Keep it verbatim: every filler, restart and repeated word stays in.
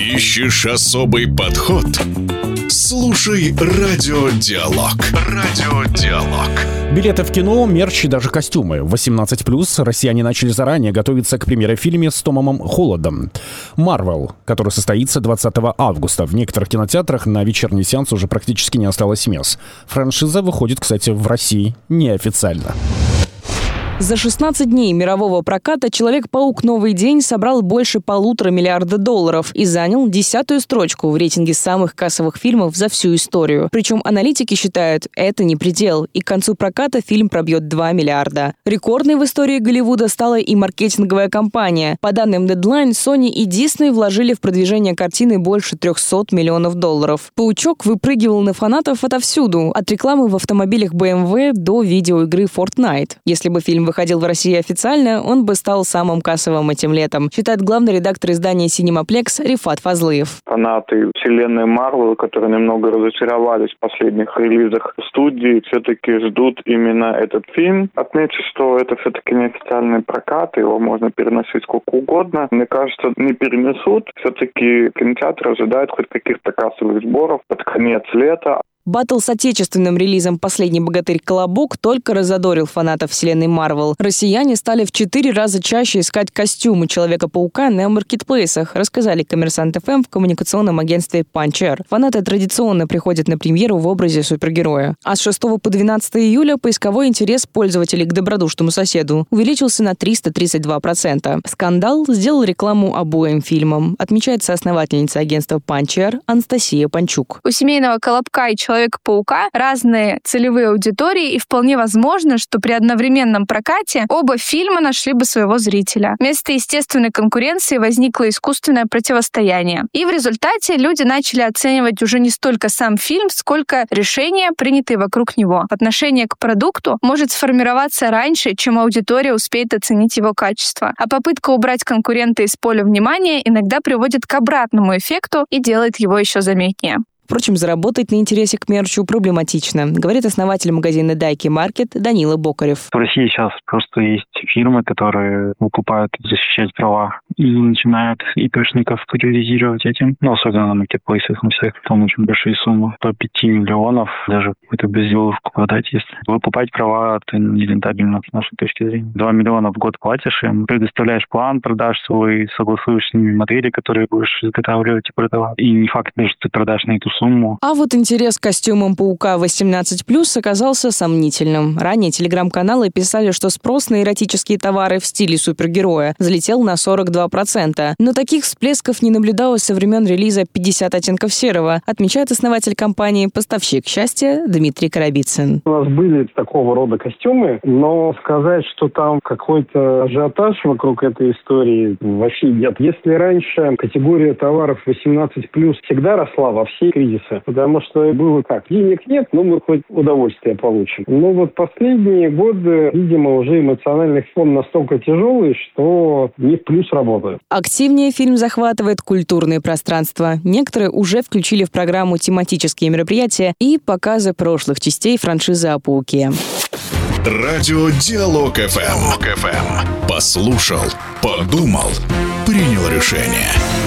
Ищешь особый подход? Слушай Радиодиалог. Радиодиалог. Билеты в кино, мерч и даже костюмы. восемнадцать плюс россияне начали заранее готовиться к премьере фильма с Томом Холландом. «Марвел», который состоится двадцатого августа. В некоторых кинотеатрах на вечерний сеанс уже практически не осталось мест. Франшиза выходит, кстати, в России неофициально. За шестнадцать дней мирового проката «Человек-паук. Новый день» собрал больше полутора миллиарда долларов и занял десятую строчку в рейтинге самых кассовых фильмов за всю историю. Причем аналитики считают, это не предел, и к концу проката фильм пробьет два миллиарда. Рекордной в истории Голливуда стала и маркетинговая кампания. По данным Deadline, Sony и Disney вложили в продвижение картины больше трехсот миллионов долларов. «Паучок» выпрыгивал на фанатов отовсюду, от рекламы в автомобилях бэ эм вэ до видеоигры Fortnite. Если бы фильм выходил в России официально, он бы стал самым кассовым этим летом, считает главный редактор издания Cineplex Рифат Фазлыев. Фанаты вселенной Марвел, которые немного разочаровались в последних релизах студии, все-таки ждут именно этот фильм. Отмечу, что это все-таки неофициальный прокат, его можно переносить сколько угодно. Мне кажется, не перенесут. Все-таки кинотеатры ожидают хоть каких-то кассовых сборов под конец лета. Баттл с отечественным релизом «Последний богатырь Колобок» только разодорил фанатов вселенной Марвел. Россияне стали в четыре раза чаще искать костюмы Человека-паука на маркетплейсах, рассказали Коммерсант эф эм в коммуникационном агентстве Puncher. Фанаты традиционно приходят на премьеру в образе супергероя. А с шестого по двенадцатое июля поисковой интерес пользователей к добродушному соседу увеличился на триста тридцать два процента. «Скандал» сделал рекламу обоим фильмам, отмечает соосновательница агентства Puncher Анастасия Панчук. У семейного Колобка и Человека-паука разные целевые аудитории, и вполне возможно, что при одновременном прокате оба фильма нашли бы своего зрителя. Вместо естественной конкуренции возникло искусственное противостояние. И в результате люди начали оценивать уже не столько сам фильм, сколько решения, принятые вокруг него. Отношение к продукту может сформироваться раньше, чем аудитория успеет оценить его качество. А попытка убрать конкурента из поля внимания иногда приводит к обратному эффекту и делает его еще заметнее. Впрочем, заработать на интересе к мерчу проблематично, говорит основатель магазина Дайки Маркет Данила Бокарев. В России сейчас просто есть фирмы, которые выкупают защищать права и начинают ИПшников популяризировать этим. Ну, особенно на маркетплейсах, на всех, там очень большие суммы. По пяти миллионов даже какую-то безделушку продать есть. Выкупать права это нерентабельно с нашей точки зрения. Два миллиона в год платишь им, предоставляешь план продаж свой, согласуешь с ними модели, которые будешь изготавливать и продавать. И не факт, что ты продашь на эту сумму. А вот интерес к костюмам Паука восемнадцать плюс оказался сомнительным. Ранее телеграм-каналы писали, что спрос на эротические товары в стиле супергероя взлетел на сорок два процента. Но таких всплесков не наблюдалось со времен релиза «пятьдесят оттенков серого», отмечает основатель компании «Поставщик счастья» Дмитрий Коробицын. У нас были такого рода костюмы, но сказать, что там какой-то ажиотаж вокруг этой истории вообще нет. Если раньше категория товаров восемнадцать плюс всегда росла во все кризисы, потому что было как, денег нет, но мы хоть удовольствие получим. Но вот последние годы, видимо, уже эмоциональный фон настолько тяжелый, что не в плюс работает. Активнее фильм захватывает культурные пространства. Некоторые уже включили в программу тематические мероприятия и показы прошлых частей франшизы о Пауке. Радиодиалог эф эм. Послушал, подумал, принял решение.